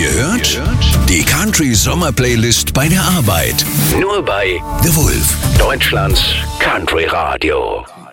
hört die Country Sommer Playlist bei der Arbeit. Nur bei The Wolf, Deutschlands Country Radio.